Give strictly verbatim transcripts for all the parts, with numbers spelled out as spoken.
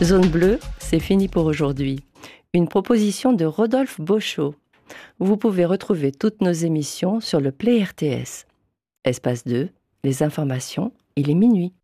Zone bleue, c'est fini pour aujourd'hui. Une proposition de Rodolphe Beauchot. Vous pouvez retrouver toutes nos émissions sur le Play R T S. Espace deux, les informations, il est minuit.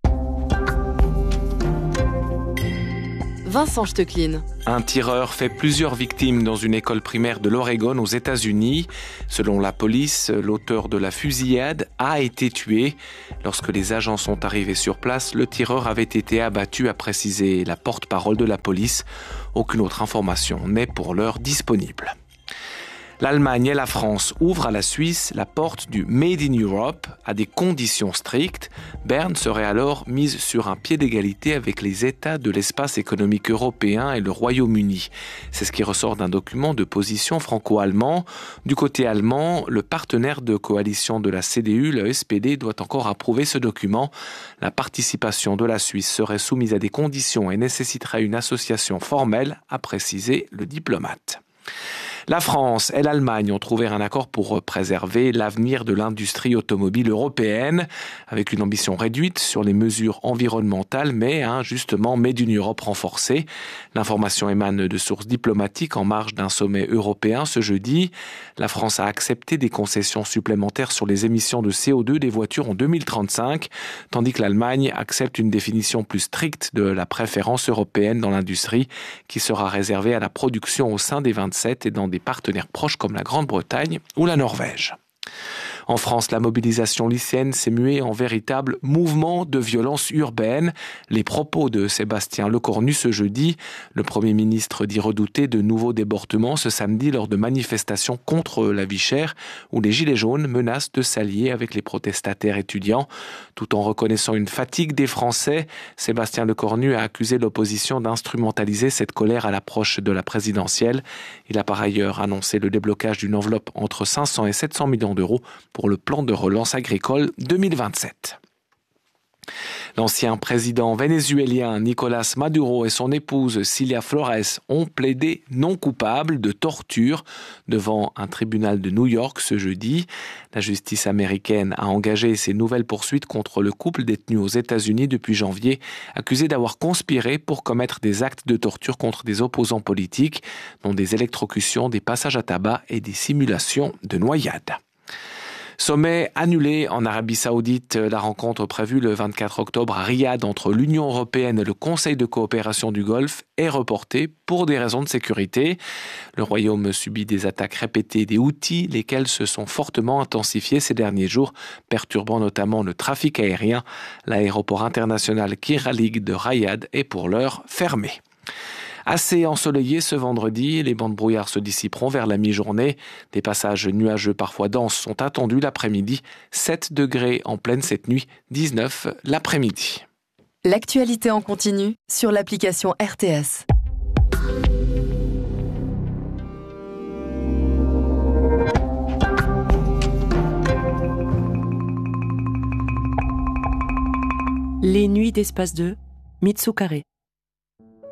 Vincent Stecklin. Un tireur fait plusieurs victimes dans une école primaire de l'Oregon aux États-Unis. Selon la police, l'auteur de la fusillade a été tué. Lorsque les agents sont arrivés sur place, le tireur avait été abattu, a précisé la porte-parole de la police. Aucune autre information n'est pour l'heure disponible. L'Allemagne et la France ouvrent à la Suisse la porte du Made in Europe à des conditions strictes. Berne serait alors mise sur un pied d'égalité avec les États de l'espace économique européen et le Royaume-Uni. C'est ce qui ressort d'un document de position franco-allemand. Du côté allemand, le partenaire de coalition de la C D U, le S P D, doit encore approuver ce document. La participation de la Suisse serait soumise à des conditions et nécessiterait une association formelle, a précisé le diplomate. La France et l'Allemagne ont trouvé un accord pour préserver l'avenir de l'industrie automobile européenne, avec une ambition réduite sur les mesures environnementales, mais un justement Made in Europe renforcé. L'information émane de sources diplomatiques en marge d'un sommet européen ce jeudi. La France a accepté des concessions supplémentaires sur les émissions de C O deux des voitures en deux mille trente-cinq, tandis que l'Allemagne accepte une définition plus stricte de la préférence européenne dans l'industrie, qui sera réservée à la production au sein des vingt-sept et dans des partenaires proches comme la Grande-Bretagne ou la Norvège. En France, la mobilisation lycéenne s'est muée en véritable mouvement de violence urbaine. Les propos de Sébastien Lecornu ce jeudi, le Premier ministre dit redouter de nouveaux débordements ce samedi lors de manifestations contre la vie chère où les Gilets jaunes menacent de s'allier avec les protestataires étudiants. Tout en reconnaissant une fatigue des Français, Sébastien Lecornu a accusé l'opposition d'instrumentaliser cette colère à l'approche de la présidentielle. Il a par ailleurs annoncé le déblocage d'une enveloppe entre cinq cents et sept cents millions d'euros pour le plan de relance agricole deux mille vingt-sept. L'ancien président vénézuélien Nicolás Maduro et son épouse Cilia Flores ont plaidé non coupables de torture devant un tribunal de New York ce jeudi. La justice américaine a engagé ses nouvelles poursuites contre le couple détenu aux États-Unis depuis janvier, accusé d'avoir conspiré pour commettre des actes de torture contre des opposants politiques, dont des électrocutions, des passages à tabac et des simulations de noyade. Sommet annulé en Arabie Saoudite. La rencontre prévue le vingt-quatre octobre à Riyad entre l'Union européenne et le Conseil de coopération du Golfe est reportée pour des raisons de sécurité. Le Royaume subit des attaques répétées des Houthis, lesquelles se sont fortement intensifiées ces derniers jours, perturbant notamment le trafic aérien. L'aéroport international Kiralig de Riyad est pour l'heure fermé. Assez ensoleillé ce vendredi, les bancs de brouillard se dissiperont vers la mi-journée. Des passages nuageux parfois denses sont attendus l'après-midi. sept degrés en pleine cette nuit, dix-neuf l'après-midi. L'actualité en continu sur l'application R T S. Les nuits d'Espace deux, Mitsu Carré.